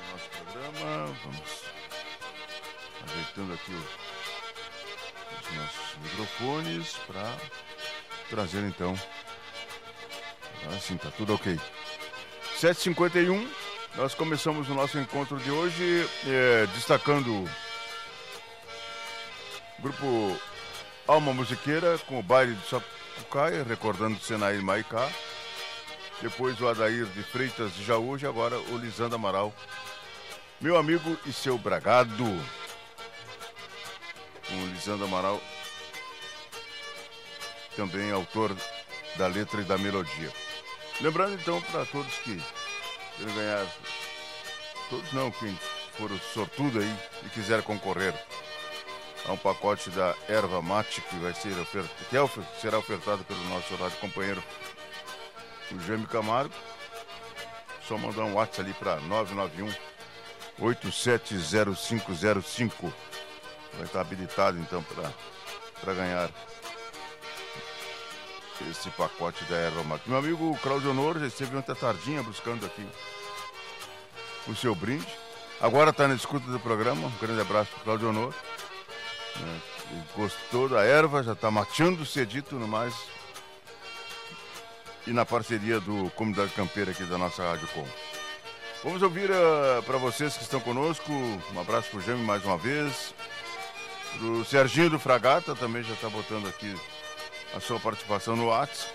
nosso programa. Vamos ajeitando aqui os nossos microfones para trazer então. Assim, tá tudo ok. 7h51, nós começamos o nosso encontro de hoje destacando o grupo Alma Musiqueira com o baile do Sapucaia, recordando o Senaí Maicá. Depois o Adair de Freitas de Jaúja, agora o Lisandro Amaral, meu amigo e seu bragado. O Lisandro Amaral, também autor da letra e da melodia. Lembrando então para todos que querem ganhar, todos não, quem for sortudo aí e quiser concorrer a um pacote da erva mate que vai ser será ofertado pelo nosso rádio companheiro, o Jaime Camargo. Só mandar um WhatsApp ali para 991-870505. Vai estar habilitado então para ganhar esse pacote da erva mate. Meu amigo Claudio Honor já esteve ontem à tardinha buscando aqui o seu brinde. Agora está na escuta do programa. Um grande abraço para o Claudio Honor. Ele gostou da erva, já está mateando cedito no mais. E na parceria do Comunidade Campeira aqui da nossa Rádio Com. Vamos ouvir para vocês que estão conosco. Um abraço para o Jaime mais uma vez. Para o Serginho do Fragata também já está botando aqui a sua participação no WhatsApp.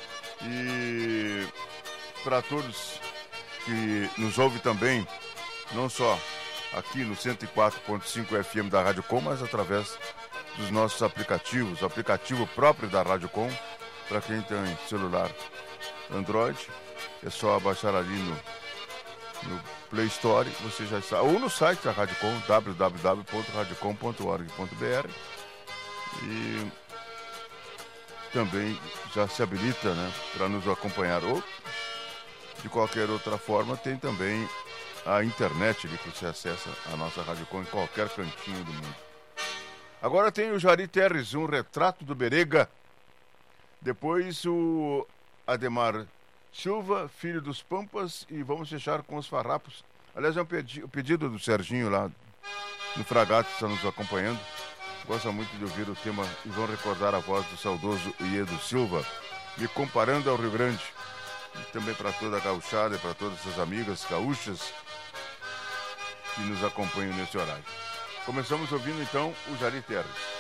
E para todos que nos ouvem também, não só aqui no 104.5 FM da Rádio Com, mas através dos nossos aplicativos, o aplicativo próprio da Rádio Com, para quem tem celular Android, é só baixar ali no Play Store, você já está, ou no site da Rádio Com, www.radiocom.org.br, e também já se habilita, né, para nos acompanhar, ou de qualquer outra forma tem também a internet ali que você acessa a nossa Rádio Com em qualquer cantinho do mundo. Agora tem o Jari Terres, um retrato do Berega. Depois o Ademar Silva, filho dos Pampas, e vamos fechar com os Farrapos. Aliás, é um pedido do Serginho lá no Fragata, que está nos acompanhando. Gosta muito de ouvir o tema e vão recordar a voz do saudoso Iedo Silva, me comparando ao Rio Grande. E também para toda a gauchada e para todas as amigas gaúchas que nos acompanham nesse horário. Começamos ouvindo então o Jari Terres.